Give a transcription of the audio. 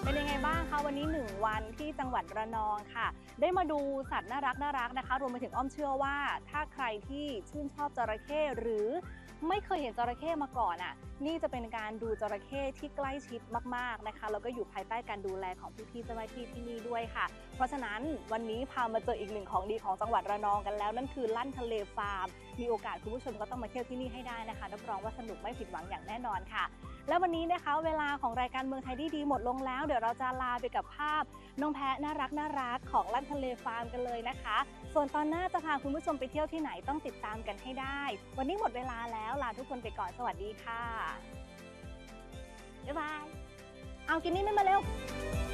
เป็นยังไงบ้างคะวันนี้1วันที่จังหวัดระนองค่ะได้มาดูสัตว์น่ารักนะคะรวมไปถึงอ้อมเชื่อว่าถ้าใครที่ชื่นชอบจระเข้หรือไม่เคยเห็นจระเข้มาก่อนอ่ะนี่จะเป็นการดูจระเข้ที่ใกล้ชิดมากๆนะคะแล้วก็อยู่ภายใต้การดูแลของพี่ๆเจ้าหน้าที่ที่นี่ด้วยค่ะเพราะฉะนั้นวันนี้พามาเจออีกหนึ่งของดีของจังหวัดระนองกันแล้วนั่นคือลั่นทะเลฟาร์มมีโอกาสคุณผู้ชมก็ต้องมาเที่ยวที่นี่ให้ได้นะคะรับรองว่าสนุกไม่ผิดหวังอย่างแน่นอนค่ะและวันนี้นะคะเวลาของรายการเมืองไทยดีหมดลงแล้วเดี๋ยวเราจะลาไปกับภาพน้องแพะน่ารักของลั่นทะเลฟาร์มกันเลยนะคะส่วนตอนหน้าจะพาคุณผู้ชมไปเที่ยวที่ไหนต้องติดตามกันให้ได้วันนี้หมดเวลาแล้วลาทุกคนไปก่อนสวัสดีค่ะบ๊ายบายเอากินนี่ไม่มาเร็ว